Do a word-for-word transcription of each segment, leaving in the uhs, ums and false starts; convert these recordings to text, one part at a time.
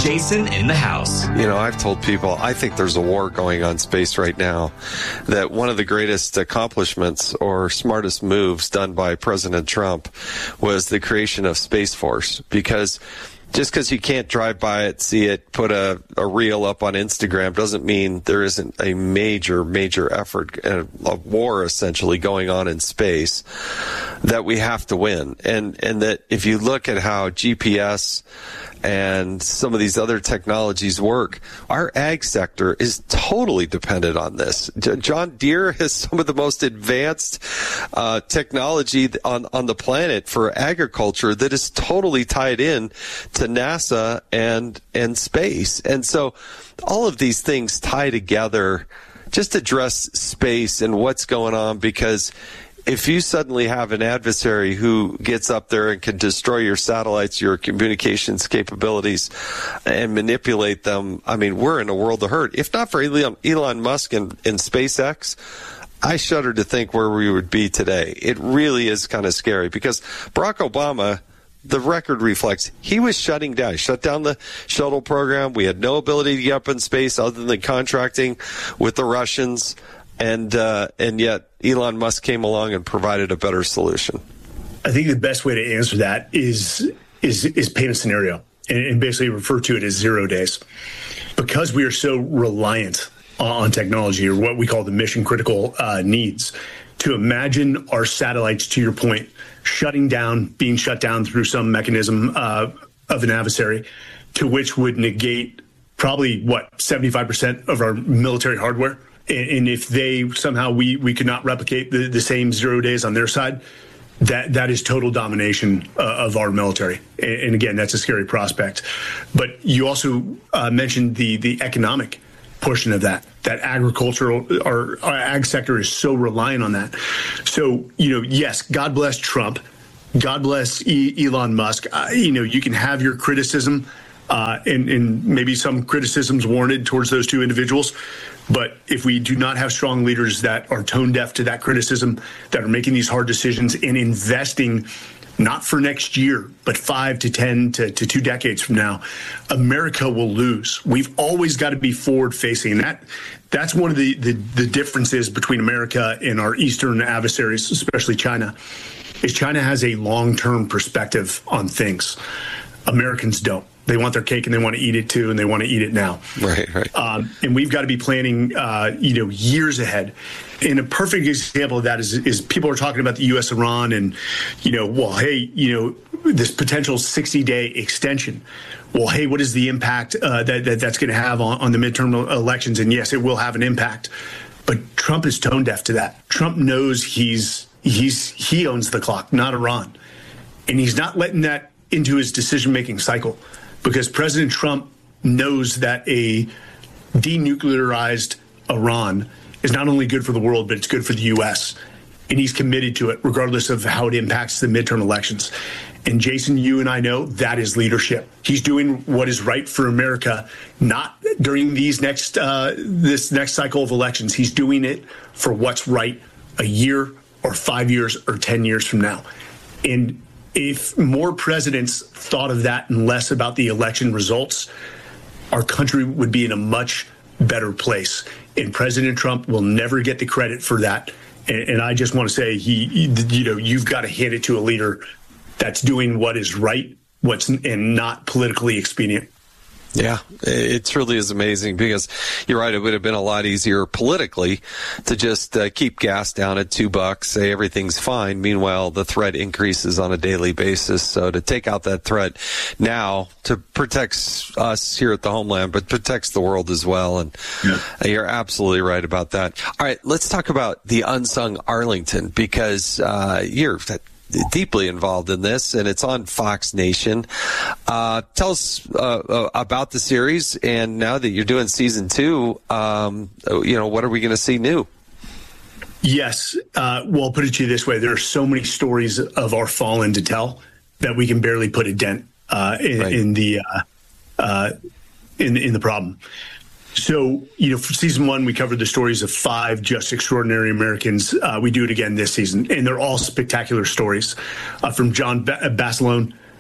Jason in the house. You know, I've told people I think there's a war going on space right now, that one of the greatest accomplishments or smartest moves done by President Trump was the creation of Space Force, because just because you can't drive by it, see it, put a, a reel up on Instagram doesn't mean there isn't a major, major effort, a, a war essentially going on in space that we have to win. And, and that if you look at how G P S and some of these other technologies work, our ag sector is totally dependent on this. John Deere has some of the most advanced uh, technology on, on the planet for agriculture that is totally tied in to NASA and, and space. And so all of these things tie together. Just address space and what's going on, because if you suddenly have an adversary who gets up there and can destroy your satellites, your communications capabilities, and manipulate them, I mean, we're in a world of hurt. If not for Elon, Elon Musk and, and SpaceX, I shudder to think where we would be today. It really is kind of scary, because Barack Obama, the record reflects, he was shutting down. He shut down the shuttle program. We had no ability to get up in space other than contracting with the Russians. And uh, and yet Elon Musk came along and provided a better solution. I think the best way to answer that is is is paint a scenario and, and basically refer to it as zero days. Because we are so reliant on technology, or what we call the mission critical uh, needs, to imagine our satellites, to your point, shutting down, being shut down through some mechanism uh, of an adversary, to which would negate probably, what, seventy-five percent of our military hardware. And if they somehow we, we could not replicate the, the same zero days on their side, that that is total domination uh, of our military. And, and again, that's a scary prospect. But you also uh, mentioned the the economic portion of that. That agricultural, our, our ag sector is so reliant on that. So, you know, yes, God bless Trump. God bless e- Elon Musk. Uh, you know, you can have your criticism, uh, and, and maybe some criticisms warranted towards those two individuals. But if we do not have strong leaders that are tone deaf to that criticism, that are making these hard decisions and investing not for next year, but five to ten to, to two decades from now, America will lose. We've always got to be forward facing. And that that's one of the, the, the differences between America and our Eastern adversaries, especially China, is China has a long-term perspective on things. Americans don't. They want their cake and they want to eat it too, and they want to eat it now. Right, right. Um, and we've got to be planning, uh, you know, years ahead. And a perfect example of that is, is people are talking about the U S Iran and, you know, well, hey, you know, this potential sixty-day extension. Well, hey, what is the impact uh, that, that that's going to have on, on the midterm elections? And yes, it will have an impact. But Trump is tone deaf to that. Trump knows he's he's he owns the clock, not Iran, and he's not letting that into his decision-making cycle. Because President Trump knows that a denuclearized Iran is not only good for the world, but it's good for the U S. And he's committed to it, regardless of how it impacts the midterm elections. And Jason, you and I know that is leadership. He's doing what is right for America, not during these next uh, this next cycle of elections. He's doing it for what's right a year or five years or ten years from now. And if more presidents thought of that and less about the election results, our country would be in a much better place. And President Trump will never get the credit for that. And, and I just want to say, he, you know, you've got to hand it to a leader that's doing what is right, what's and not politically expedient. Yeah, it truly is amazing, because you're right. It would have been a lot easier politically to just uh, keep gas down at two bucks, say everything's fine. Meanwhile, the threat increases on a daily basis. So to take out that threat now to protect us here at the homeland, but protects the world as well. And yeah. You're absolutely right about that. All right, let's talk about the unsung Arlington, because uh, you're deeply involved in this, and it's on Fox Nation. Uh, tell us uh, about the series, and now that you're doing season two, um, you know, what are we going to see new? Yes. Uh, well, I'll put it to you this way. There are so many stories of our fallen to tell that we can barely put a dent uh, in, right. in the uh, uh, in, in the problem. So, you know, for season one, we covered the stories of five just extraordinary Americans. Uh, we do it again this season, and they're all spectacular stories. Uh, from John ba- Basilone,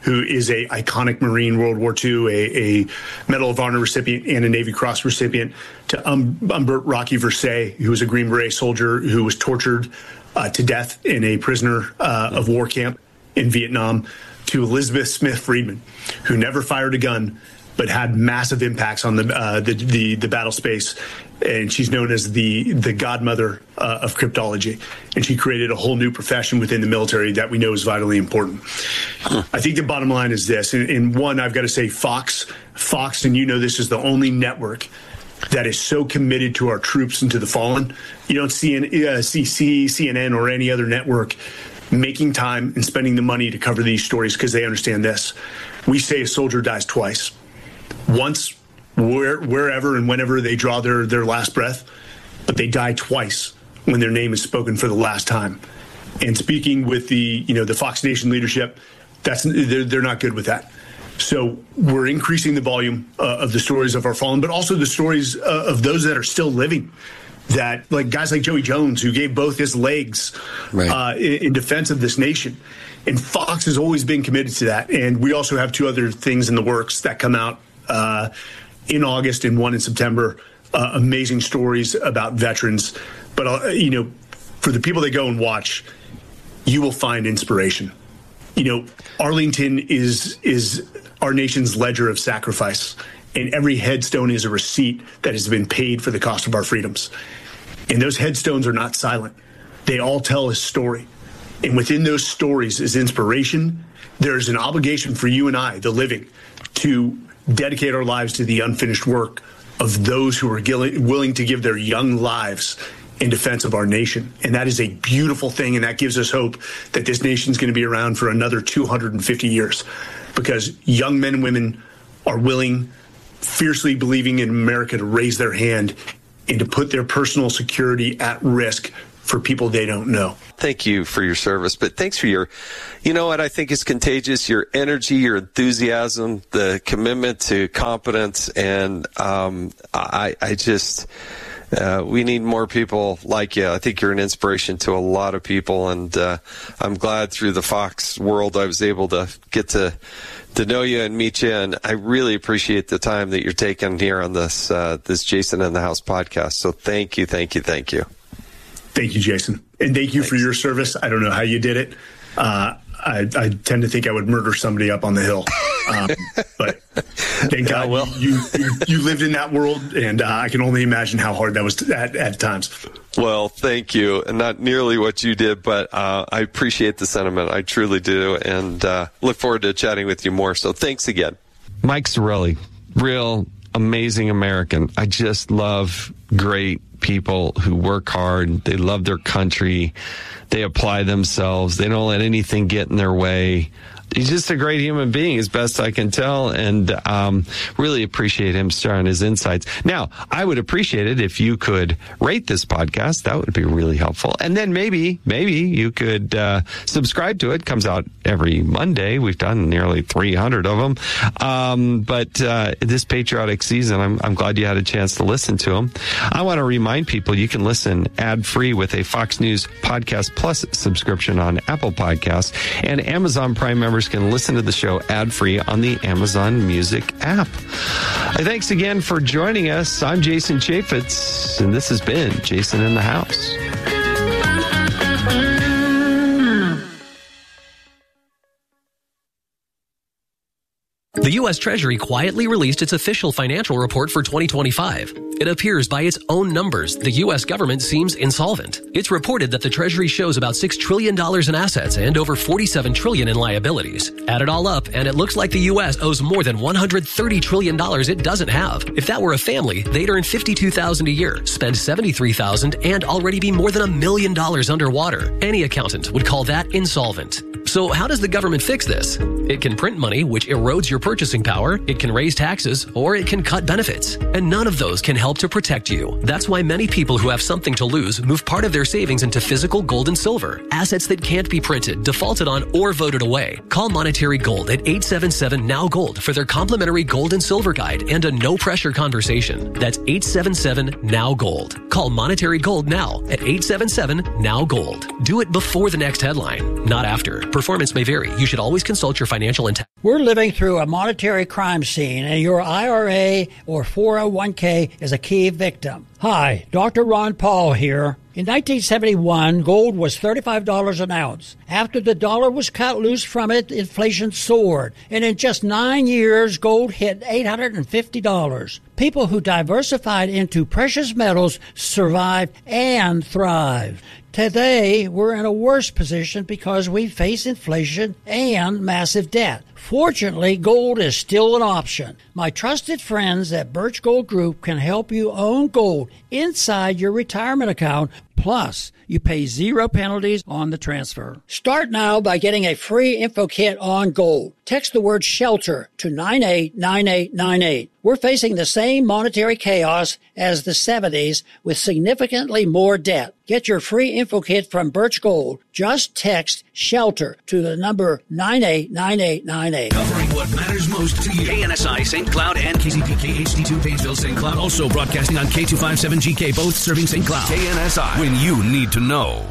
who is a iconic Marine, World War Two, a, a Medal of Honor recipient and a Navy Cross recipient, to um, Umbert Rocky Versailles, who was a Green Beret soldier who was tortured uh, to death in a prisoner uh, of war camp in Vietnam, to Elizabeth Smith Friedman, who never fired a gun but had massive impacts on the uh, the, the the battle space, and she's known as the the godmother uh, of cryptology, and she created a whole new profession within the military that we know is vitally important. Huh. I think the bottom line is this, and, and one, I've got to say Fox, Fox, and you know this is the only network that is so committed to our troops and to the fallen. You don't see, an, uh, see C N N or any other network making time and spending the money to cover these stories because they understand this. We say a soldier dies twice. Once, where, wherever and whenever they draw their, their last breath, but they die twice when their name is spoken for the last time. And speaking with the, you know, the Fox Nation leadership, that's they're, they're not good with that. So we're increasing the volume uh, of the stories of our fallen, but also the stories uh, of those that are still living. That, like guys like Joey Jones, who gave both his legs right. uh, in, in defense of this nation. And Fox has always been committed to that. And we also have two other things in the works that come out uh, in August and one in September. Uh, amazing stories about veterans. But, uh, you know, for the people that go and watch, you will find inspiration. You know, Arlington is is our nation's ledger of sacrifice. And every headstone is a receipt that has been paid for the cost of our freedoms. And those headstones are not silent. They all tell a story. And within those stories is inspiration. There's an obligation for you and I, the living, to dedicate our lives to the unfinished work of those who are willing to give their young lives in defense of our nation. And that is a beautiful thing, and that gives us hope that this nation's going to be around for another two hundred fifty years, because young men and women are willing, fiercely believing in America, to raise their hand and to put their personal security at risk for people they don't know. Thank you for your service, but thanks for your, you know what I think is contagious, your energy, your enthusiasm, the commitment to competence, and um, I, I just, uh, we need more people like you. I think you're an inspiration to a lot of people, and uh, I'm glad through the Fox world I was able to get to to know you and meet you, and I really appreciate the time that you're taking here on this uh, this Jason in the House podcast. So thank you, thank you, thank you. Thank you, Jason. And thank you Thanks. for your service. I don't know how you did it. Uh, I, I tend to think I would murder somebody up on the Hill. Um, but thank God well. you, you you lived in that world, and uh, I can only imagine how hard that was at, at times. Well, thank you. And not nearly what you did, but uh, I appreciate the sentiment. I truly do, and uh, look forward to chatting with you more. So thanks again. Mike Sarraille, real amazing American. I just love great people who work hard. They love their country. They apply themselves. They don't let anything get in their way. He's just a great human being, as best I can tell, and um, really appreciate him sharing his insights. Now, I would appreciate it if you could rate this podcast. That would be really helpful. And then maybe, maybe you could uh, subscribe to it. It comes out every Monday. We've done nearly three hundred of them. Um, but uh, this patriotic season, I'm, I'm glad you had a chance to listen to them. I want to remind people you can listen ad-free with a Fox News Podcast Plus subscription on Apple Podcasts, and Amazon Prime members can listen to the show ad-free on the Amazon Music app. Thanks again for joining us. I'm Jason Chaffetz, and this has been Jason in the House. The U S Treasury quietly released its official financial report for twenty twenty-five. It appears by its own numbers, the U S government seems insolvent. It's reported that the Treasury shows about six trillion dollars in assets and over forty-seven trillion dollars in liabilities. Add it all up, and it looks like the U S owes more than one hundred thirty trillion dollars it doesn't have. If that were a family, they'd earn fifty-two thousand dollars a year, spend seventy-three thousand dollars, and already be more than a million dollars underwater. Any accountant would call that insolvent. So how does the government fix this? It can print money, which erodes your purchasing power, it can raise taxes, or it can cut benefits. And none of those can help to protect you. That's why many people who have something to lose move part of their savings into physical gold and silver, assets that can't be printed, defaulted on, or voted away. Call Monetary Gold at eight seven seven, N O W Gold for their complimentary gold and silver guide and a no-pressure conversation. That's eight seven seven, N O W Gold. Call Monetary Gold now at eight seven seven, N O W Gold. Do it before the next headline, not after. performance may vary. You should always consult your financial and tax. We're living through a monetary crime scene, and your I R A or four oh one k is a key victim. Hi, Doctor Ron Paul here. In nineteen seventy-one, gold was thirty-five dollars an ounce. After the dollar was cut loose from it, inflation soared. And in just nine years, gold hit eight hundred fifty dollars. People who diversified into precious metals survived and thrived. Today, we're in a worse position because we face inflation and massive debt. Fortunately, gold is still an option. My trusted friends at Birch Gold Group can help you own gold inside your retirement account. Plus, you pay zero penalties on the transfer. Start now by getting a free info kit on gold. Text the word SHELTER to nine eight nine eight nine eight. We're facing the same monetary chaos as the seventies with significantly more debt. Get your free info kit from Birch Gold. Just text SHELTER to the number nine eight nine eight nine eight. Covering what matters most to you. K N S I Saint Cloud and K Z P K H D two Painesville Saint Cloud. Also broadcasting on K two fifty-seven G K, both serving Saint Cloud. K N S I, when you need to know.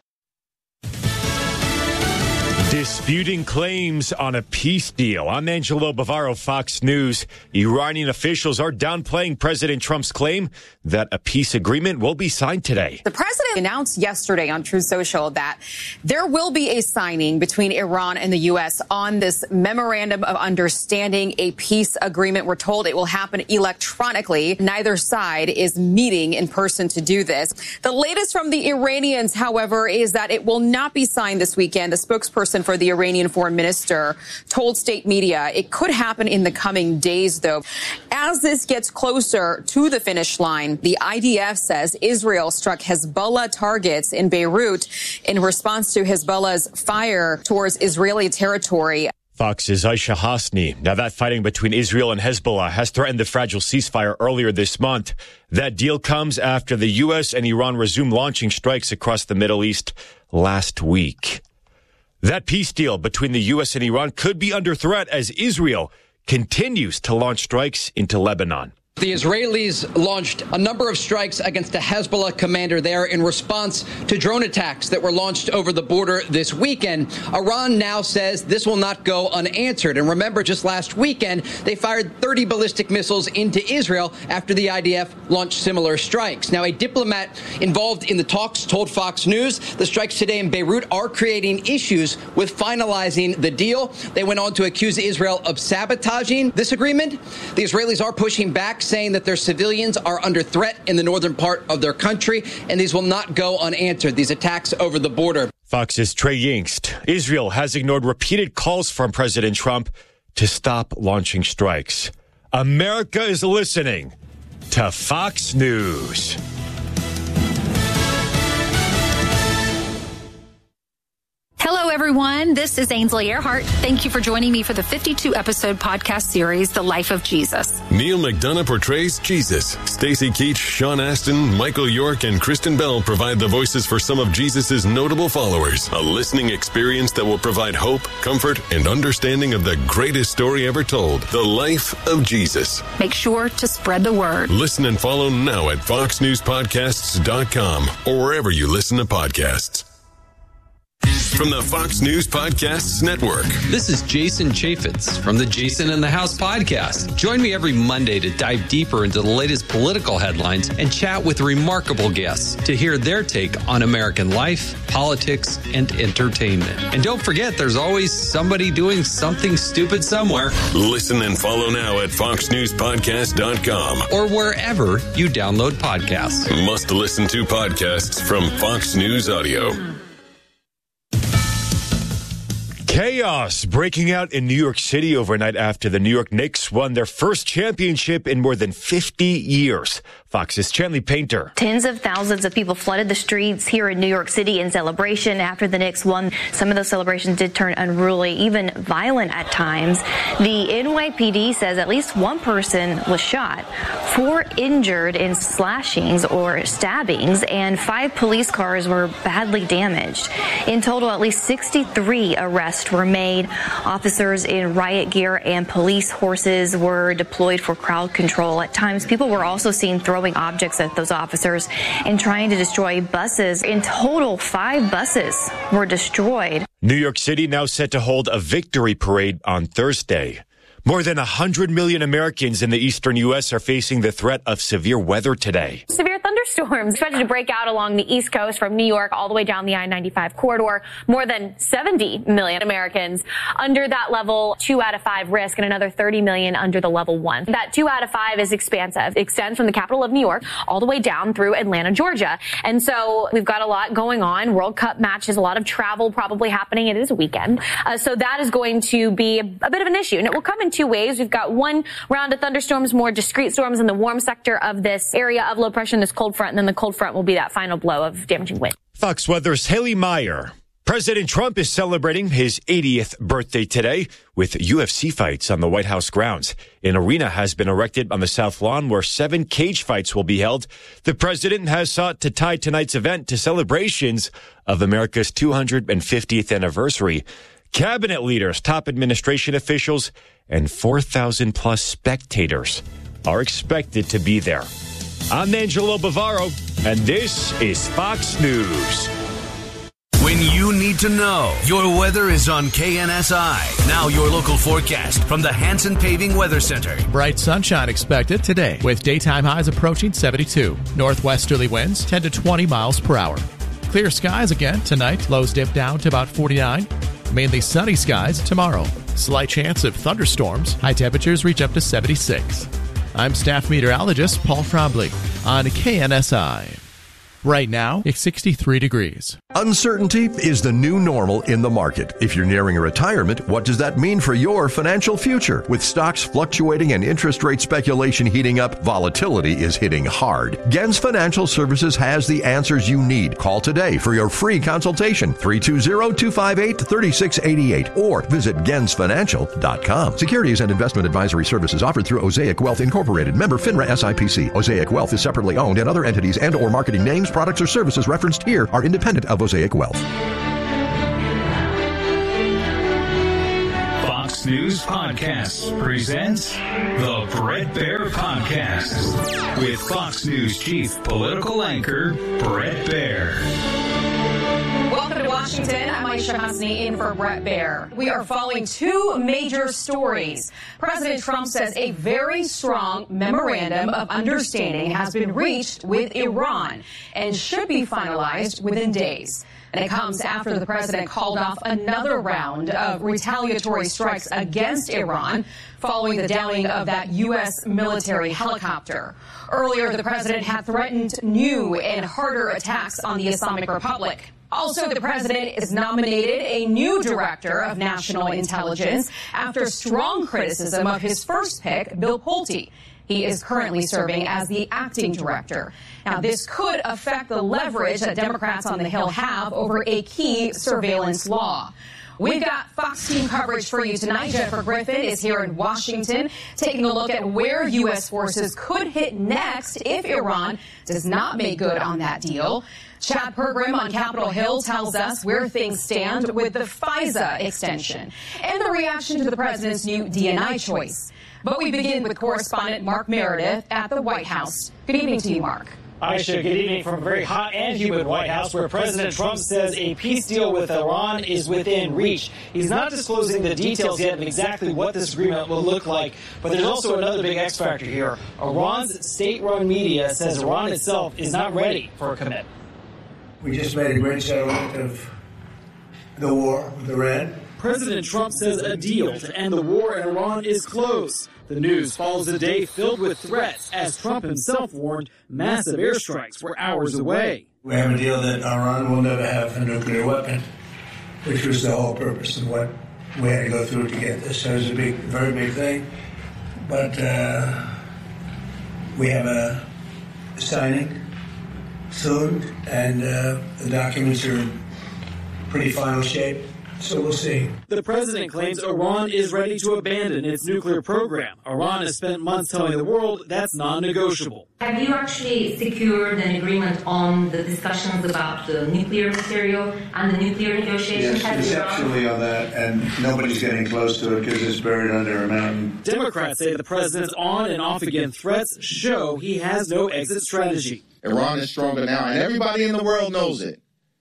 Disputing claims on a peace deal. I'm Angelo Bavaro, Fox News. Iranian officials are downplaying President Trump's claim that a peace agreement will be signed today. The president announced yesterday on Truth Social that there will be a signing between Iran and the U S on this memorandum of understanding, a peace agreement. We're told it will happen electronically. Neither side is meeting in person to do this. The latest from the Iranians, however, is that it will not be signed this weekend. The spokesperson for the Iranian foreign minister told state media it could happen in the coming days, though. As this gets closer to the finish line, the I D F says Israel struck Hezbollah targets in Beirut in response to Hezbollah's fire towards Israeli territory. Fox's Aisha Hasni. Now, that fighting between Israel and Hezbollah has threatened the fragile ceasefire earlier this month. That deal comes after the U S and Iran resumed launching strikes across the Middle East last week. That peace deal between the U S and Iran could be under threat as Israel continues to launch strikes into Lebanon. The Israelis launched a number of strikes against the Hezbollah commander there in response to drone attacks that were launched over the border this weekend. Iran now says this will not go unanswered. And remember, just last weekend, they fired thirty ballistic missiles into Israel after the I D F launched similar strikes. Now, a diplomat involved in the talks told Fox News the strikes today in Beirut are creating issues with finalizing the deal. They went on to accuse Israel of sabotaging this agreement. The Israelis are pushing back, saying that their civilians are under threat in the northern part of their country, and these will not go unanswered, these attacks over the border. Fox's Trey Yingst. Israel has ignored repeated calls from President Trump to stop launching strikes. America is listening to Fox News. Hello, everyone. This is Ainsley Earhart. Thank you for joining me for the fifty-two episode podcast series, The Life of Jesus. Neil McDonough portrays Jesus. Stacey Keach, Sean Astin, Michael York, and Kristen Bell provide the voices for some of Jesus' notable followers. A listening experience that will provide hope, comfort, and understanding of the greatest story ever told, The Life of Jesus. Make sure to spread the word. Listen and follow now at fox news podcasts dot com or wherever you listen to podcasts. From the Fox News Podcasts Network. This is Jason Chaffetz from the Jason in the House podcast. Join me every Monday to dive deeper into the latest political headlines and chat with remarkable guests to hear their take on American life, politics, and entertainment. And don't forget, there's always somebody doing something stupid somewhere. Listen and follow now at fox news podcast dot com or wherever you download podcasts. Must listen to podcasts from Fox News Audio. Chaos breaking out in New York City overnight after the New York Knicks won their first championship in more than fifty years. Fox's Chanley Painter. Tens of thousands of people flooded the streets here in New York City in celebration after the Knicks won. Some of those celebrations did turn unruly, even violent at times. The N Y P D says at least one person was shot, four injured in slashings or stabbings, and five police cars were badly damaged. In total, at least sixty-three arrests arrests were made. Officers in riot gear and police horses were deployed for crowd control. At times, people were also seen throwing objects at those officers and trying to destroy buses. In total, five buses were destroyed. New York City now set to hold a victory parade on Thursday. More than one hundred million Americans in the eastern U S are facing the threat of severe weather today. Severe thunderstorms expected to break out along the East Coast from New York all the way down the I ninety-five corridor. More than seventy million Americans under that level two out of five risk and another thirty million under the level one. That two out of five is expansive. It extends from the capital of New York all the way down through Atlanta, Georgia. And so we've got a lot going on. World Cup matches, a lot of travel probably happening. It is a weekend. Uh, so that is going to be a, a bit of an issue. And it will come in two ways. We've got one round of thunderstorms, more discrete storms in the warm sector of this area of low pressure, this cold front, and then the cold front will be that final blow of damaging wind. Fox Weather's Haley Meyer. President Trump is celebrating his eightieth birthday today with U F C fights on the White House grounds. An arena has been erected on the South Lawn where seven cage fights will be held. The president has sought to tie tonight's event to celebrations of America's two hundred fiftieth anniversary. Cabinet leaders, top administration officials, and four thousand plus spectators are expected to be there. I'm Angelo Bavaro, and this is Fox News. When you need to know, your weather is on K N S I. Now your local forecast from the Hanson Paving Weather Center. Bright sunshine expected today with daytime highs approaching seventy-two. Northwesterly winds ten to twenty miles per hour. Clear skies again tonight. Lows dip down to about forty-nine. Mainly sunny skies tomorrow. Slight chance of thunderstorms. High temperatures reach up to seventy-six. I'm staff meteorologist Paul Trombley on K N S I. Right now, it's sixty-three degrees. Uncertainty is the new normal in the market. If you're nearing a retirement, what does that mean for your financial future? With stocks fluctuating and interest rate speculation heating up, volatility is hitting hard. Gens Financial Services has the answers you need. Call today for your free consultation, three two zero, two five eight, three six eight eight, or visit gens financial dot com. Securities and investment advisory services offered through Osaic Wealth Incorporated, member FINRA S I P C. Osaic Wealth is separately owned, and other entities and or marketing names, products, or services referenced here are independent of Osaic Wealth. Fox News Podcasts presents the Bret Baier Podcast with Fox News chief political anchor Bret Baier. Welcome to Washington. I'm Aisha Hasni in for Bret Baier. We are following two major stories. President Trump says a very strong memorandum of understanding has been reached with Iran and should be finalized within days. And it comes after the president called off another round of retaliatory strikes against Iran following the downing of that U S military helicopter. Earlier, the president had threatened new and harder attacks on the Islamic Republic. Also, the president has nominated a new director of national intelligence after strong criticism of his first pick, Bill Pulte. He is currently serving as the acting director. Now, this could affect the leverage that Democrats on the Hill have over a key surveillance law. We've got Fox team coverage for you tonight. Jennifer Griffin is here in Washington taking a look at where U S forces could hit next if Iran does not make good on that deal. Chad Pergram on Capitol Hill tells us where things stand with the FISA extension and the reaction to the president's new D N I choice. But we begin with correspondent Mark Meredith at the White House. Good evening to you, Mark. Aisha, good evening from a very hot and humid White House where President Trump says a peace deal with Iran is within reach. He's not disclosing the details yet of exactly what this agreement will look like, but there's also another big X factor here. Iran's state-run media says Iran itself is not ready for a commitment. We just made a great settlement of the war with Iran. President Trump says a deal to end the war in Iran is close. The news follows a day filled with threats as Trump himself warned massive airstrikes were hours away. We have a deal that Iran will never have a nuclear weapon, which was the whole purpose of what we had to go through to get this. So it was a big, very big thing. But uh, we have a signing soon, and uh, the documents are in pretty final shape. So we'll see. The president claims Iran is ready to abandon its nuclear program. Iran has spent months telling the world that's non-negotiable. Have you actually secured an agreement on the discussions about the nuclear material and the nuclear negotiations? Yes, conceptually on that, and nobody's getting close to it because it's buried under a mountain. Democrats say the president's on and off again threats show he has no exit strategy. Iran is stronger now, and everybody in the world knows it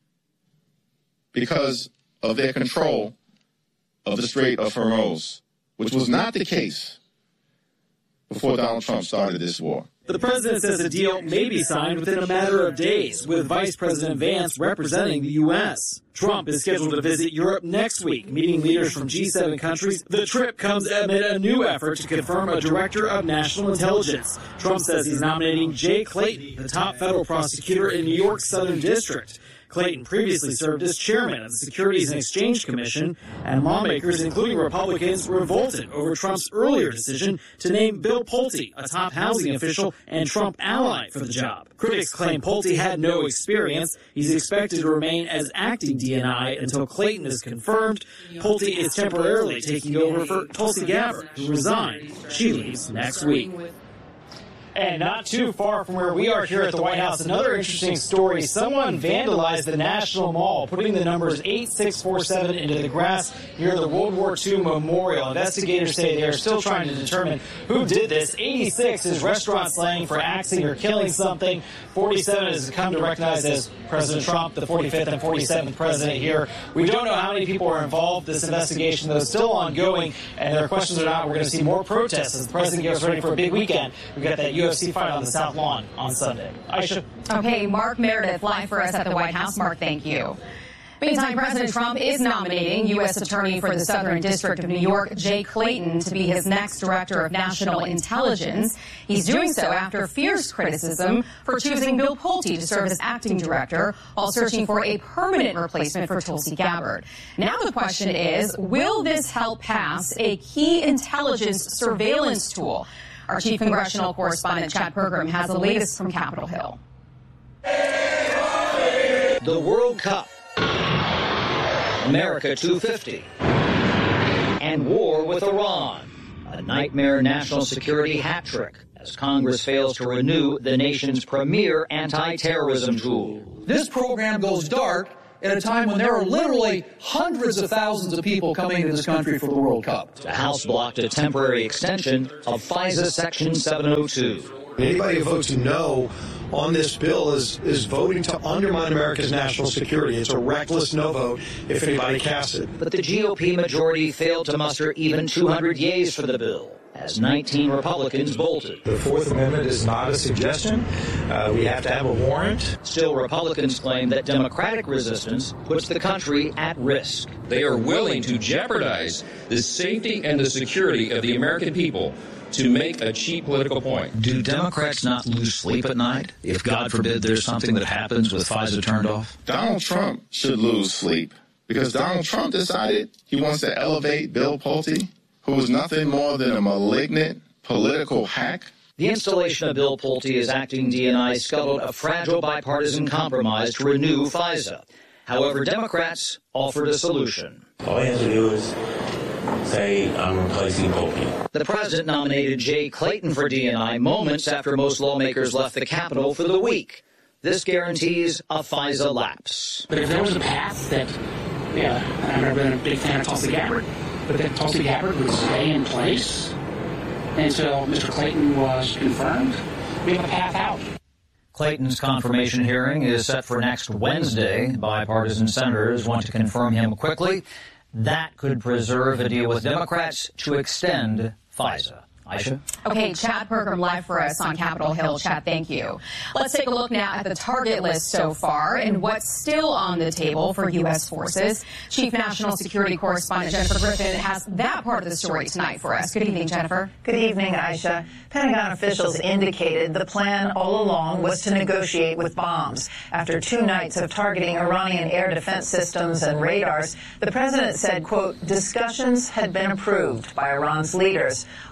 because of their control of the Strait of Hormuz, which was not the case before Donald Trump started this war. The president says a deal may be signed within a matter of days, with Vice President Vance representing the U S. Trump is scheduled to visit Europe next week, meeting leaders from G seven countries. The trip comes amid a new effort to confirm a director of national intelligence. Trump says he's nominating Jay Clayton, the top federal prosecutor in New York's Southern District. Clayton previously served as chairman of the Securities and Exchange Commission, and lawmakers, including Republicans, revolted over Trump's earlier decision to name Bill Pulte, a top housing official and Trump ally, for the job. Critics claim Pulte had no experience. He's expected to remain as acting D N I until Clayton is confirmed. Pulte is temporarily taking over for Tulsi Gabbard, who resigned. She leaves next week. And not too far from where we are here at the White House, another interesting story. Someone vandalized the National Mall, putting the numbers eight six four seven into the grass near the World War Two Memorial. Investigators say they are still trying to determine who did this. eighty-six is restaurant slang for axing or killing something. forty-seven has come to recognize as President Trump, the forty-fifth and forty-seventh president here. We don't know how many people are involved. This investigation, though, is still ongoing, and there are questions or not. We're going to see more protests as the president gets ready for a big weekend. We've got that U F C fight on the South Lawn on Sunday. Aisha. Okay, Mark Meredith live for us at the White House. Mark, thank you. Meantime, President Trump is nominating U S Attorney for the Southern District of New York, Jay Clayton, to be his next Director of National Intelligence. He's doing so after fierce criticism for choosing Bill Pulte to serve as acting director while searching for a permanent replacement for Tulsi Gabbard. Now the question is, will this help pass a key intelligence surveillance tool? Our chief congressional correspondent, Chad Pergram, has the latest from Capitol Hill. The World Cup, America two fifty, and war with Iran. A nightmare national security hat trick as Congress fails to renew the nation's premier anti-terrorism tool. This program goes dark at a time when there are literally hundreds of thousands of people coming into this country for the World Cup. The House blocked a temporary extension of FISA Section seven oh two. Anybody who votes no on this bill is, is voting to undermine America's national security. It's a reckless no vote if anybody casts it. But the G O P majority failed to muster even two hundred yeas for the bill, as nineteen Republicans bolted. The Fourth Amendment is not a suggestion. Uh, we have to have a warrant. Still, Republicans claim that Democratic resistance puts the country at risk. They are willing to jeopardize the safety and the security of the American people to make a cheap political point. Do Democrats not lose sleep at night if, God forbid, there's something that happens with FISA turned off? Donald Trump should lose sleep because Donald Trump decided he wants to elevate Bill Pulte, who is nothing more than a malignant political hack. The installation of Bill Pulte as acting D N I scuttled a fragile bipartisan compromise to renew FISA. However, Democrats offered a solution. All he has to do is say, I'm replacing Pulte. The president nominated Jay Clayton for D N I moments after most lawmakers left the Capitol for the week. This guarantees a FISA lapse. But if there was a path that, yeah, I've never been a big fan of Tulsi Gabbard, but that Tulsi Gabbard would stay in place until Mister Clayton was confirmed, we have a path out. Clayton's confirmation hearing is set for next Wednesday. Bipartisan senators want to confirm him quickly. That could preserve a deal with Democrats to extend FISA. Aisha? Okay, Chad Pergram live for us on Capitol Hill. Chad, thank you. Let's take a look now at the target list so far and what's still on the table for U S forces. Chief National Security Correspondent Jennifer Griffin has that part of the story tonight for us. Good evening, Jennifer. Good evening, Aisha. Pentagon officials indicated the plan all along was to negotiate with bombs. After two nights of targeting Iranian air defense systems and radars, the president said, quote, discussions had been approved by Iran's leaders. What that means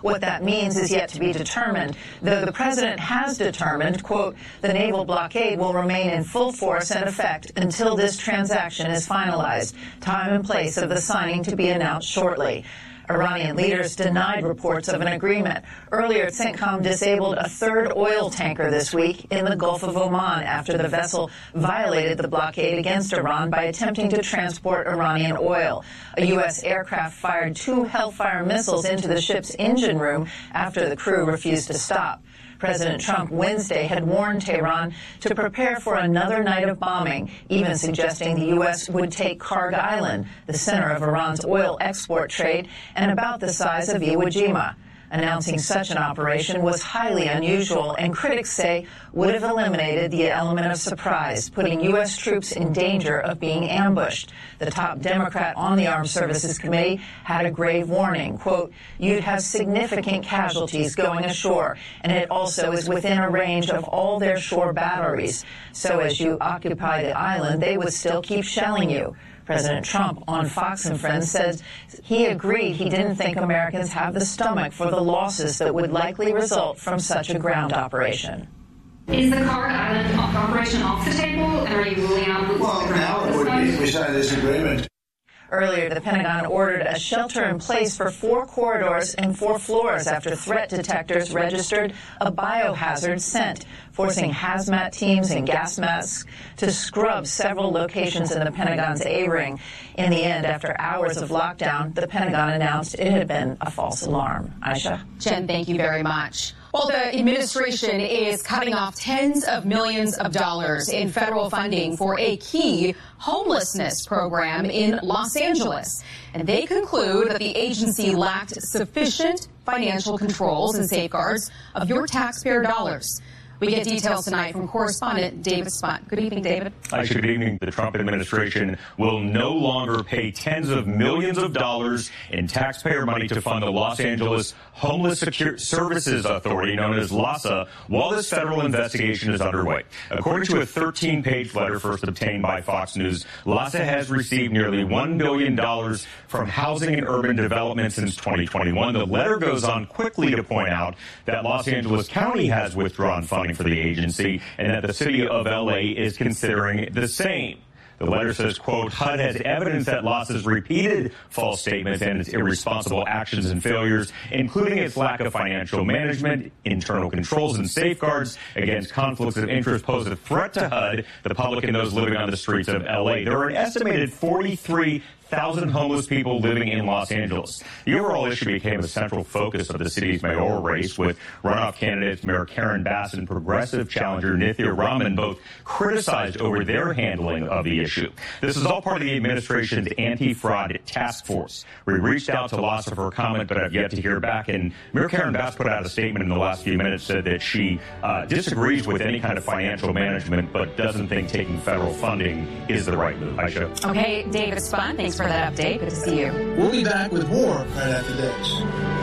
means is yet to be determined, though the president has determined, quote, the naval blockade will remain in full force and effect until this transaction is finalized, time and place of the signing to be announced shortly. Iranian leaders denied reports of an agreement. Earlier, CENTCOM disabled a third oil tanker this week in the Gulf of Oman after the vessel violated the blockade against Iran by attempting to transport Iranian oil. A U S aircraft fired two Hellfire missiles into the ship's engine room after the crew refused to stop. President Trump Wednesday had warned Tehran to prepare for another night of bombing, even suggesting the U S would take Karg Island, the center of Iran's oil export trade and about the size of Iwo Jima. Announcing such an operation was highly unusual, and critics say would have eliminated the element of surprise, putting U S troops in danger of being ambushed. The top Democrat on the Armed Services Committee had a grave warning, quote, you'd have significant casualties going ashore, and it also is within a range of all their shore batteries. So as you occupy the island, they would still keep shelling you. President Trump on Fox and Friends says he agreed he didn't think Americans have the stomach for the losses that would likely result from such a ground operation. Is the Karg Island operation off the table, and are you ruling out boots well, on the ground? Well, now it would be beside this agreement. Earlier, the Pentagon ordered a shelter in place for four corridors and four floors after threat detectors registered a biohazard scent, forcing hazmat teams and gas masks to scrub several locations in the Pentagon's A-ring. In the end, after hours of lockdown, the Pentagon announced it had been a false alarm. Aisha? Jen, thank you very much. Well, the administration is cutting off tens of millions of dollars in federal funding for a key homelessness program in Los Angeles. And they conclude that the agency lacked sufficient financial controls and safeguards of your taxpayer dollars. We get details tonight from correspondent David Spott. Good evening, David. Hi, good evening. The Trump administration will no longer pay tens of millions of dollars in taxpayer money to fund the Los Angeles Homeless Secure Services Authority, known as LAHSA, while this federal investigation is underway. According to a thirteen-page letter first obtained by Fox News, LAHSA has received nearly one billion dollars from Housing and Urban Development since twenty twenty-one. The letter goes on quickly to point out that Los Angeles County has withdrawn funding for the agency and that the city of L A is considering the same. The letter says, quote, H U D has evidence that LAHSA's repeated false statements and its irresponsible actions and failures, including its lack of financial management, internal controls, and safeguards against conflicts of interest, pose a threat to H U D, the public, and those living on the streets of L A. There are an estimated forty-three thousand homeless people living in Los Angeles. The overall issue became a central focus of the city's mayoral race, with runoff candidates Mayor Karen Bass and progressive challenger Nithya Raman both criticized over their handling of the issue. This is all part of the administration's anti-fraud task force. We reached out to LAHSA for comment, but have yet to hear back. And Mayor Karen Bass put out a statement in the last few minutes, said that she uh, disagrees with any kind of financial management, but doesn't think taking federal funding is the right move. Aisha. Okay, David Spahn, thanks for that update. Good to see you. We'll be back with more right after this.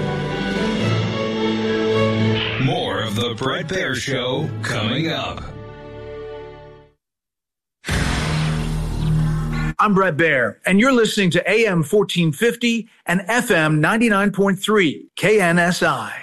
More of the Bret Baier Show coming up. I'm Bret Baier, and you're listening to A M fourteen fifty and F M ninety-nine point three K N S I.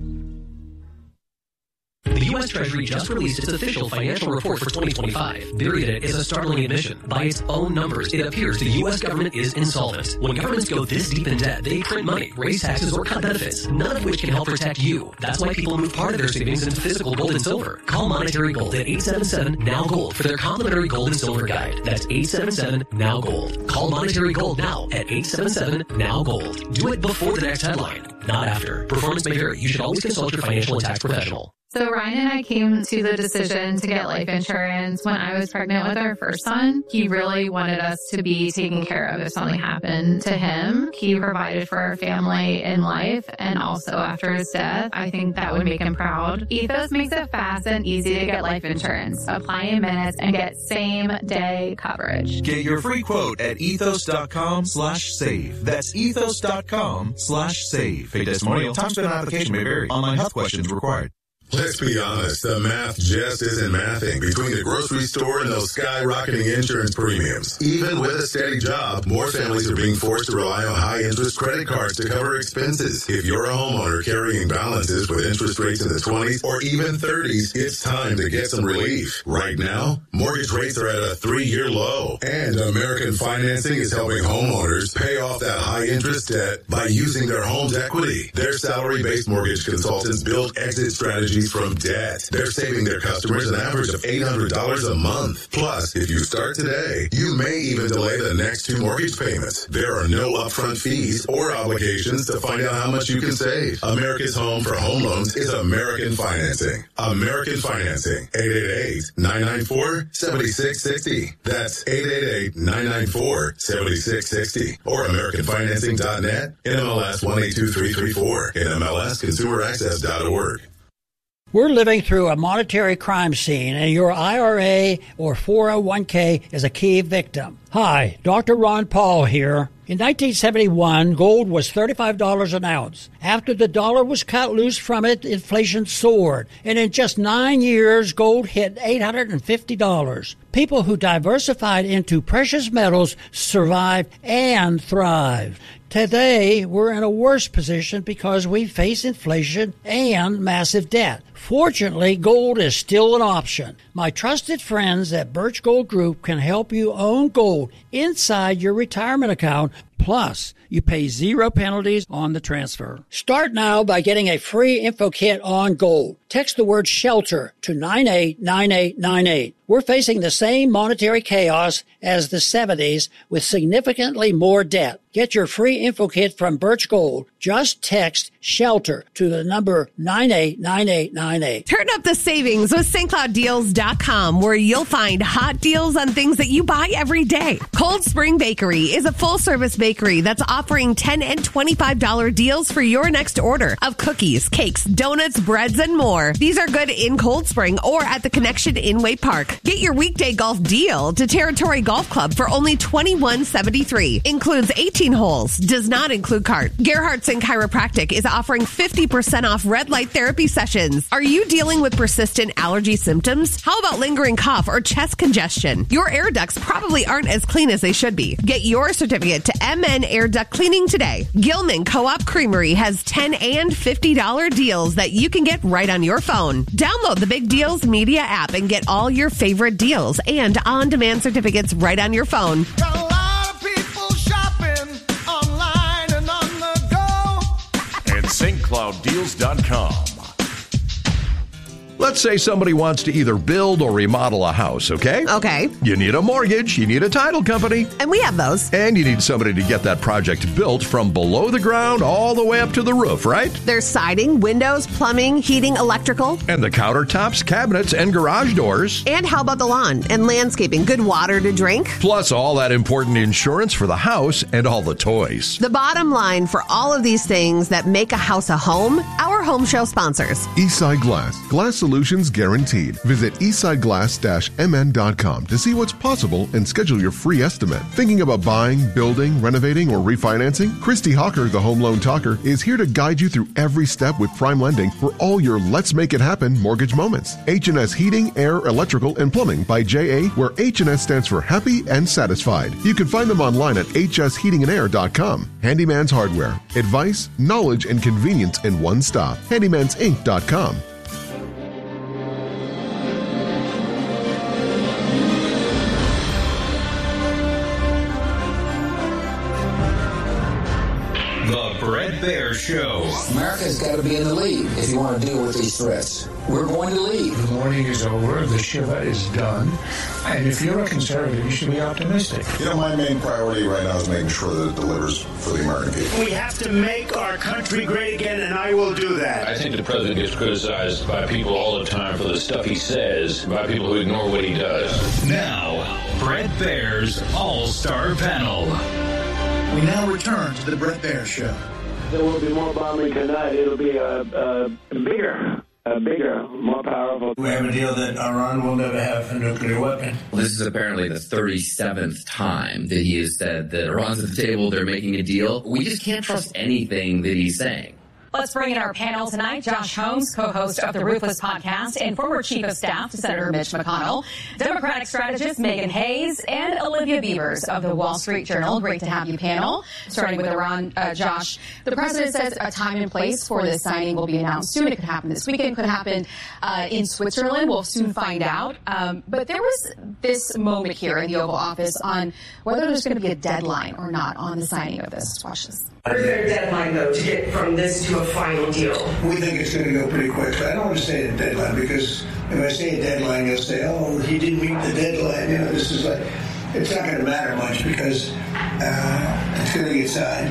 The U S Treasury just released its official financial report for twenty twenty-five. Buried in it is a startling admission. By its own numbers, it appears the U S government is insolvent. When governments go this deep in debt, they print money, raise taxes, or cut benefits, none of which can help protect you. That's why people move part of their savings into physical gold and silver. Call Monetary Gold at eight seven seven, N O W, GOLD for their complimentary gold and silver guide. That's eight seven seven, N O W, GOLD. Call Monetary Gold now at eight seven seven, N O W, GOLD. Do it before the next headline, not after. Performance may vary. You should always consult your financial and tax professional. So Ryan and I came to the decision to get life insurance when I was pregnant with our first son. He really wanted us to be taken care of if something happened to him. He provided for our family in life and also after his death. I think that would make him proud. Ethos makes it fast and easy to get life insurance. Apply in minutes and get same day coverage. Get your free quote at ethos.com slash save. That's ethos.com slash save. Pay testimonial. Time spent on application may vary. Online health questions required. Let's be honest, the math just isn't mathing between the grocery store and those skyrocketing insurance premiums. Even with a steady job, more families are being forced to rely on high-interest credit cards to cover expenses. If you're a homeowner carrying balances with interest rates in the twenties or even thirties, it's time to get some relief. Right now, mortgage rates are at a three-year low, and American Financing is helping homeowners pay off that high-interest debt by using their home's equity. Their salary-based mortgage consultants build exit strategies from debt. They're saving their customers an average of eight hundred dollars a month. Plus, if you start today, you may even delay the next two mortgage payments. There are no upfront fees or obligations to find out how much you can save. America's home for home loans is American Financing. American Financing. eight eight eight, nine nine four, seven six six zero. That's eight eight eight, nine nine four, seven six six zero. Or American Financing dot net. N M L S one eight two three three four. N M L S consumer access dot org. We're living through a monetary crime scene, and your I R A or four oh one k is a key victim. Hi, Doctor Ron Paul here. In nineteen seventy-one, gold was thirty-five dollars an ounce. After the dollar was cut loose from it, inflation soared. And in just nine years, gold hit eight hundred fifty dollars. People who diversified into precious metals survived and thrived. Today, we're in a worse position because we face inflation and massive debt. Fortunately, gold is still an option. My trusted friends at Birch Gold Group can help you own gold inside your retirement account. Plus, you pay zero penalties on the transfer. Start now by getting a free info kit on gold. Text the word SHELTER to nine eight nine eight nine eight. We're facing the same monetary chaos as the seventies with significantly more debt. Get your free info kit from Birch Gold. Just text SHELTER to the number nine eight nine eight nine eight. Turn up the savings with St Cloud Deals dot com, where you'll find hot deals on things that you buy every day. Cold Spring Bakery is a full-service bakery that's offering ten dollars and twenty-five dollars deals for your next order of cookies, cakes, donuts, breads, and more. These are good in Cold Spring or at the Connection in Way Park. Get your weekday golf deal to Territory Golf Club for only twenty-one seventy-three. Includes eighteen holes. Does not include cart. Gerhardtson Chiropractic is offering fifty percent off red light therapy sessions. Are you dealing with persistent allergy symptoms? How about lingering cough or chest congestion? Your air ducts probably aren't as clean as they should be. Get your certificate to M N Air Duct Cleaning today. Gilman Co-op Creamery has ten dollars and fifty dollars deals that you can get right on your phone. Download the Big Deals Media app and get all your favorite deals and on-demand certificates right on your phone. Got a lot of people shopping online and on the go. At St Cloud Deals dot com. Let's say somebody wants to either build or remodel a house, okay? Okay. You need a mortgage, you need a title company. And we have those. And you need somebody to get that project built from below the ground all the way up to the roof, right? There's siding, windows, plumbing, heating, electrical. And the countertops, cabinets, and garage doors. And how about the lawn and landscaping? Good water to drink. Plus all that important insurance for the house and all the toys. The bottom line for all of these things that make a house a home, our home show sponsors. Eastside Glass. Glass Solutions guaranteed. Visit eastside glass dash m n dot com to see what's possible and schedule your free estimate. Thinking about buying, building, renovating, or refinancing? Christy Hawker, the Home Loan Talker, is here to guide you through every step with prime lending for all your Let's Make It Happen mortgage moments. H and S Heating, Air, Electrical, and Plumbing by J A, where H and S stands for Happy and Satisfied. You can find them online at h s heating and air dot com. Handyman's Hardware. Advice, knowledge, and convenience in one stop. handymans inc dot com. Bret Baier Show. America's got to be in the lead if you want to deal with these threats. We're going to lead. The morning is over. The Shiva is done. And if you're a conservative, you should be optimistic. You know, my main priority right now is making sure that it delivers for the American people. We have to make our country great again, and I will do that. I think the president gets criticized by people all the time for the stuff he says, by people who ignore what he does. Now, Bret Baier's All-Star Panel. We now return to the Bret Baier Show. There will be more bombing tonight. It'll be a, a bigger, a bigger, more powerful. We have a deal that Iran will never have a nuclear weapon. This is apparently the thirty-seventh time that he has said that Iran's at the table, they're making a deal. We just can't trust anything that he's saying. Let's bring in our panel tonight. Josh Holmes, co-host of the Ruthless podcast and former chief of staff to Senator Mitch McConnell, Democratic strategist Megan Hayes, and Olivia Beavers of the Wall Street Journal. Great to have you, panel. Starting with Iran, uh, Josh, the president says a time and place for this signing will be announced soon. It could happen this weekend, could happen uh, in Switzerland. We'll soon find out. Um, but there was this moment here in the Oval Office on whether there's going to be a deadline or not on the signing of this. Watch this. Is there a deadline, though, to get from this to a final deal? We think it's going to go pretty quickly. I don't want to say a deadline because if I say a deadline, you'll say, oh, he didn't meet the deadline. You know, this is like, it's not going to matter much because uh, it's going to get signed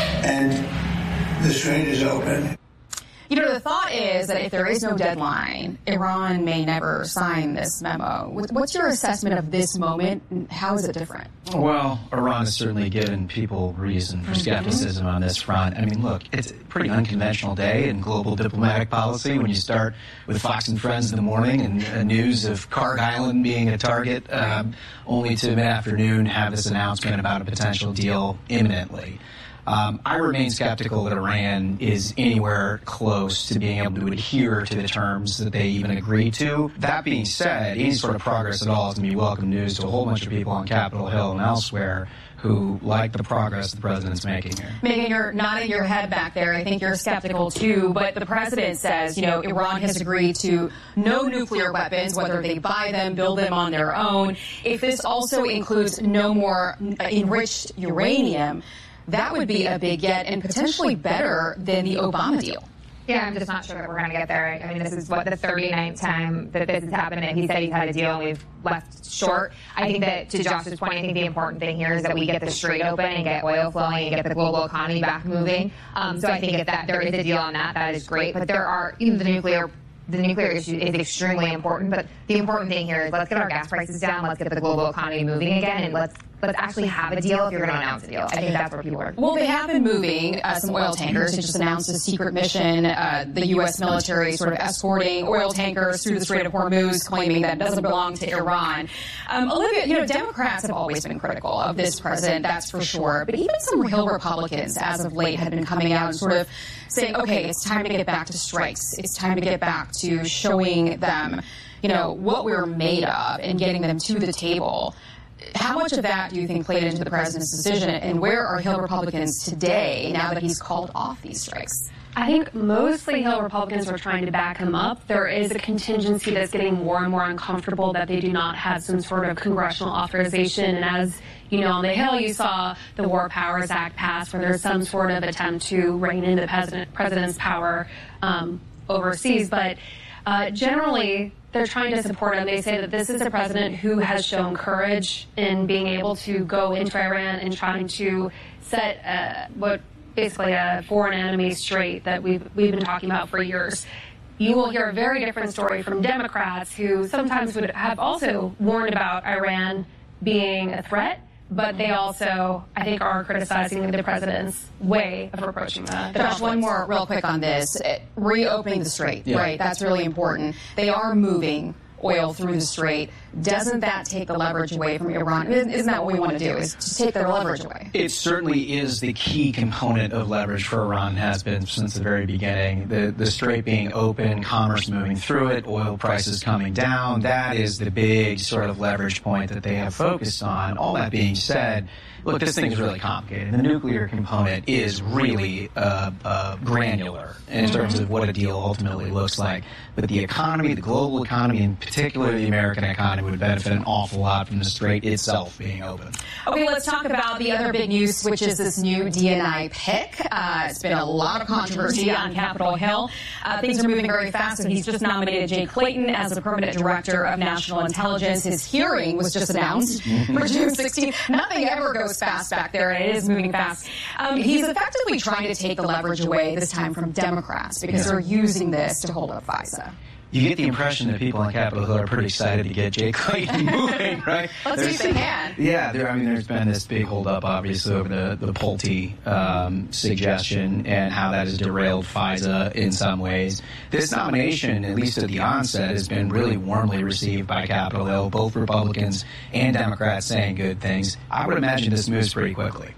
and the strait is open. You know, the thought is that if there is no deadline, Iran may never sign this memo. What's your assessment of this moment, and how is it different? Well, Iran has certainly given people reason for skepticism on this front. I mean, look, it's a pretty unconventional day in global diplomatic policy when you start with Fox and Friends in the morning and uh, news of Kharg Island being a target, um, only to mid-afternoon have this announcement about a potential deal imminently. Um, I remain skeptical that Iran is anywhere close to being able to adhere to the terms that they even agreed to. That being said, any sort of progress at all is going to be welcome news to a whole bunch of people on Capitol Hill and elsewhere who like the progress the president's making here. Megan, you're nodding your head back there. I think you're skeptical, too. But the president says, you know, Iran has agreed to no nuclear weapons, whether they buy them, build them on their own. If this also includes no more enriched uranium, that would be a big get and potentially better than the Obama deal. Yeah, I'm just not sure that we're going to get there. I mean, this is, what, the thirty-ninth time that this has happened, and he said he's had a deal, and we've left short. I think that, to Josh's point, I think the important thing here is that we get the strait open and get oil flowing and get the global economy back moving. Um, so I think if that there is a deal on that, that is great. But there are, even the nuclear The nuclear issue is extremely important, but the important thing here is let's get our gas prices down, let's get the global economy moving again, and let's let's actually have a deal if you're going to announce a deal. I think that's where people are. Well, they have been moving uh, some oil tankers. They just announced a secret mission, uh, the U S military sort of escorting oil tankers through the Strait of Hormuz, claiming that it doesn't belong to Iran. Um, Olivia, you know, Democrats have always been critical of this president, that's for sure, but even some Hill Republicans, as of late, had been coming out and sort of saying, okay, it's time to get back to strikes. It's time to get back to showing them, you know, what we're made of and getting them to the table. How much of that do you think played into the president's decision, and where are Hill Republicans today now that he's called off these strikes? I think mostly Hill Republicans are trying to back him up. There is a contingency that's getting more and more uncomfortable that they do not have some sort of congressional authorization. And as you know, on the Hill, you saw the War Powers Act passed, where there's some sort of attempt to rein in the president, president's power um, overseas. But uh, generally, they're trying to support him. They say that this is a president who has shown courage in being able to go into Iran and trying to set uh, what basically a foreign enemy straight that we've we've been talking about for years. You will hear a very different story from Democrats who sometimes would have also warned about Iran being a threat, but they also, I think, are criticizing the president's way of approaching that. Josh, one more real quick on this. Reopening the strait, yeah. Right? That's really important. They are moving oil through the strait. Doesn't that take the leverage away from Iran? Isn't that what we want to do, is to take their leverage away? It certainly is the key component of leverage for Iran, has been since the very beginning. The, the strait being open, commerce moving through it, oil prices coming down, that is the big sort of leverage point that they have focused on. All that being said, look, this thing is really complicated. The nuclear component is really uh, uh, granular in terms of what a deal ultimately looks like. But the economy, the global economy, in particular the American economy, would benefit an awful lot from the strait itself being open. Okay, let's talk about the other big news, which is this new D N I pick. Uh, it's been a lot of controversy on Capitol Hill. Uh, things are moving very fast, so he's just nominated Jay Clayton as the permanent director of national intelligence. His hearing was just announced for June sixteenth. Nothing ever goes fast back there, and it is moving fast. Um, he's effectively trying to take the leverage away, this time from Democrats, because yeah. they're using this to hold up FISA. You get the impression that people on Capitol Hill are pretty excited to get Jay Clayton moving, right? Let's see if they can. Yeah, there, I mean, there's been this big holdup, obviously, over the, the Pulte um, suggestion and how that has derailed FISA in some ways. This nomination, at least at the onset, has been really warmly received by Capitol Hill, both Republicans and Democrats saying good things. I would imagine this moves pretty quickly.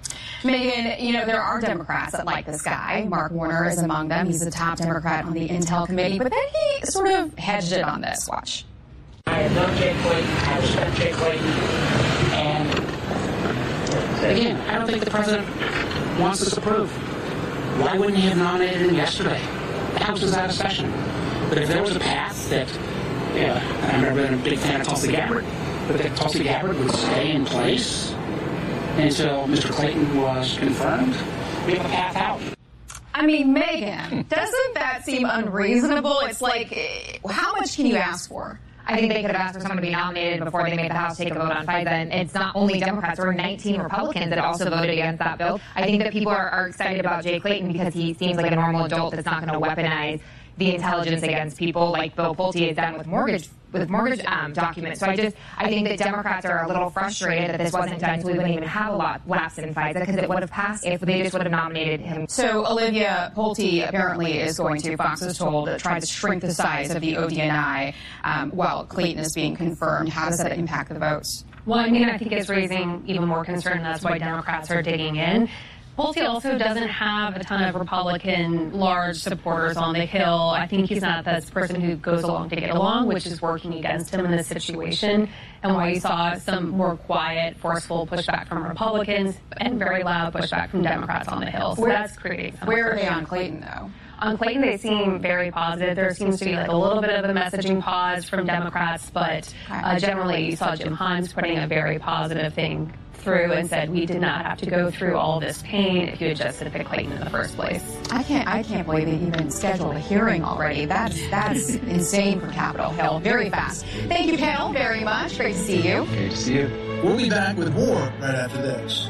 Megan, you know, there are Democrats that like this guy. Mark Warner is among them. He's the top Democrat on the Intel Committee. But then he sort of hedged it on this. Watch. I have known Jay Clayton. I respect Jay Clayton. And again, I don't think the president wants us to prove. Why wouldn't he have nominated him yesterday? The House was out of session. But if there was a path that, yeah, I've never been a big fan of Tulsi Gabbard, but that Tulsi Gabbard would stay in place until Mister Clayton was confirmed, we have a path out. I mean, Megan, doesn't that seem unreasonable? It's like, how much can you ask for? I think they could have asked for someone to be nominated before they made the House take a vote on FISA. And it's not only Democrats. There were nineteen Republicans that also voted against that bill. I think that people are, are excited about Jay Clayton because he seems like a normal adult that's not going to weaponize the intelligence against people like Bill Pulte has done with mortgage with mortgage um, documents. So I just I think that Democrats are a little frustrated that this wasn't done, so we wouldn't even have a lot lapse in FISA because it would have passed if they just would have nominated him. So Olivia Pulte apparently is going to, Fox is told, try to shrink the size of the O D N I um, while Clayton is being confirmed. How does that impact the votes? Well, I mean, I think it's raising even more concern, and that's why Democrats are digging in. Pulte also doesn't have a ton of Republican large supporters on the Hill. I think he's not this person who goes along to get along, which is working against him in this situation, and why you saw some more quiet, forceful pushback from Republicans and very loud pushback from Democrats on the Hill. So where, that's creating some Where are they on Clayton, though? On Clayton, they seem very positive. There seems to be like a little bit of a messaging pause from Democrats, but uh, generally you saw Jim Himes putting a very positive thing through and said we did not have to go through all this pain if you had just picked Clayton in the first place. I can't I can't believe they even scheduled a hearing already. That's that's insane for Capitol Hill. Very fast. Thank you, panel, very much. Great to see you. Great to see you. We'll be back with more right after this.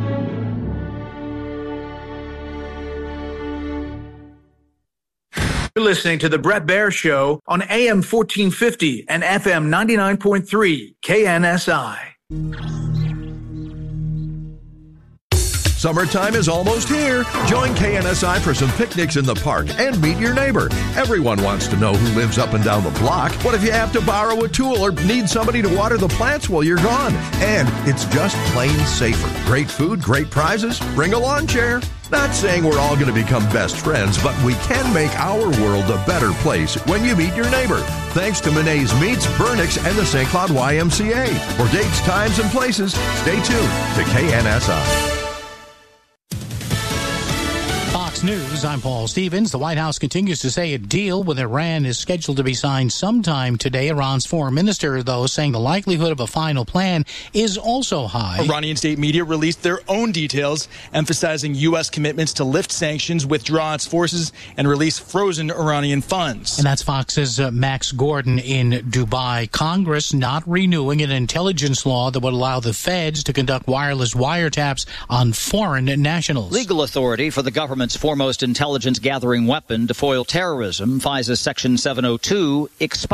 You're listening to The Bret Baier Show on A M fourteen fifty and F M ninety-nine point three K N S I. Summertime is almost here. Join K N S I for some picnics in the park and meet your neighbor. Everyone wants to know who lives up and down the block. What if you have to borrow a tool or need somebody to water the plants while you're gone? And it's just plain safer. Great food, great prizes. Bring a lawn chair. Not saying we're all going to become best friends, but we can make our world a better place when you meet your neighbor. Thanks to Monet's Meats, Burnix, and the Saint Cloud Y M C A. For dates, times, and places, stay tuned to K N S I. Fox News, I'm Paul Stevens. The White House continues to say a deal with Iran is scheduled to be signed sometime today. Iran's foreign minister, though, saying the likelihood of a final plan is also high. Iranian state media released their own details, emphasizing U S commitments to lift sanctions, withdraw its forces, and release frozen Iranian funds. And that's Fox's uh, Max Gordon in Dubai. Congress not renewing an intelligence law that would allow the feds to conduct wireless wiretaps on foreign nationals. Legal authority for the government's foremost intelligence gathering weapon to foil terrorism, FISA Section seven oh two, expires.